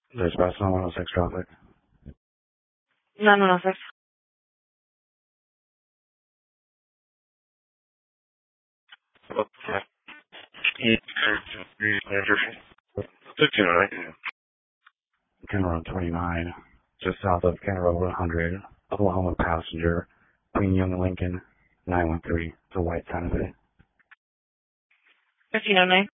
There's about 106 traffic. 9106. Okay. 1509. County Road 29, just south of County Road 100, Oklahoma passenger, between Young and Lincoln, 913, to White Santa Fe. 1509.